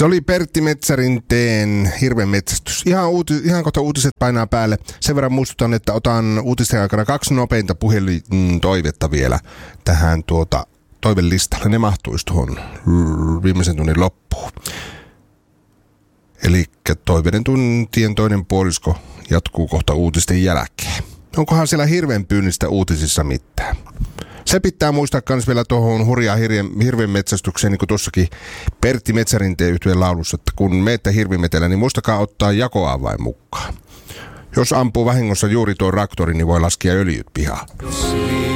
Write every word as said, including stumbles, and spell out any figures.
Se oli Pertti Metsärinteen hirvenmetsästys. Ihan, uuti, ihan kohta uutiset painaa päälle. Sen verran muistutan, että otan uutisten aikana kaksi nopeinta puhelintoivetta vielä tähän tuota toivelistalle. Ne mahtuisi tuohon viimeisen tunnin loppuun. Eli toiveiden tuntien toinen puolisko jatkuu kohta uutisten jälkeen. Onkohan siellä hirvenpyynnistä uutisissa mitään? Se pitää muistaa myös vielä tuohon hurjaa hirvenmetsästykseen, niin kuin tuossakin Pertti Metsärinteen yhtyeen laulussa, että kun meette hirvimetellä, niin muistakaa ottaa jakoavain mukaan. Jos ampuu vahingossa juuri tuo traktori, niin voi laskea öljyt pihaan.